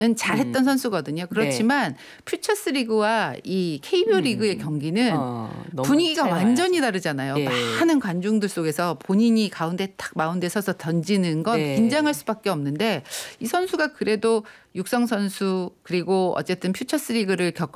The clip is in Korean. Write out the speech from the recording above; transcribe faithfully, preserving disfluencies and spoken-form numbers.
는 잘했던 음. 선수거든요. 네. 그렇지만 퓨처스 리그와 이 케이비오 음. 리그의 경기는 어, 너무 분위기가 차이가 완전히 나죠. 다르잖아요. 네. 많은 관중들 속에서 본인이 가운데 탁 마운드에 서서 던지는 건 네. 긴장할 수밖에 없는데 이 선수가 그래도 육성 선수 그리고 어쨌든 퓨처스 리그를 겪